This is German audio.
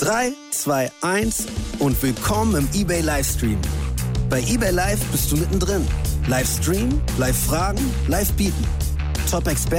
3, 2, 1 und willkommen im eBay Livestream. Bei eBay Live bist du mittendrin. Live streamen, live fragen, live bieten. Top-Experten